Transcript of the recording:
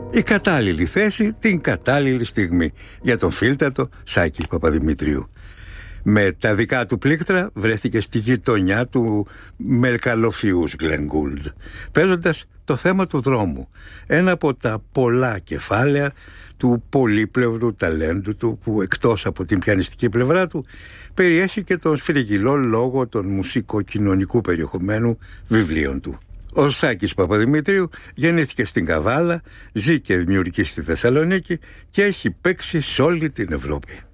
Η κατάλληλη θέση, την κατάλληλη στιγμή για τον φίλτατο Σάκη Παπαδημητρίου. Με τα δικά του πλήκτρα βρέθηκε στη γειτονιά του μερκαλοφιούς Γκλεν Γκούλντ, παίζοντας το θέμα του δρόμου, ένα από τα πολλά κεφάλαια του πολύπλευρου ταλέντου του, που εκτός από την πιανιστική πλευρά του περιέχει και τον σφυριγγυλό λόγο των μουσικοκοινωνικού περιεχομένου βιβλίων του. Ο Σάκης Παπαδημητρίου γεννήθηκε στην Καβάλα, ζει και δημιουργεί στη Θεσσαλονίκη και έχει παίξει σε όλη την Ευρώπη.